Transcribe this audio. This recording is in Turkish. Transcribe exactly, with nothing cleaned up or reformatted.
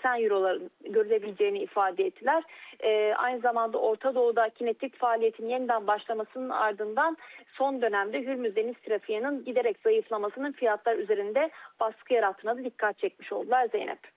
seksen euroların görülebileceğini ifade ettiler. E, aynı zamanda Orta Doğu'da kinetik faaliyetin yeniden başlamasının ardından son dönemde Hürmüz deniz trafiğinin giderek zayıflamasının fiyatlar üzerinde baskı yarattığına da dikkat çekmiş oldular Zeynep.